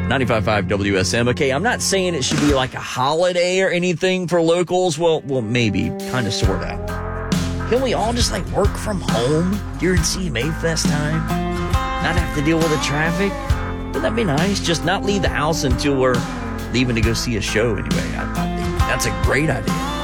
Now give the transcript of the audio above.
95.5 WSM. Okay, I'm not saying it should be like a holiday or anything for locals. Well, maybe, kind of, sort of. Can we all just, like, work from home during CMA Fest time? Not have to deal with the traffic? Wouldn't that be nice? Just not leave the house until we're leaving to go see a show anyway. I think that's a great idea.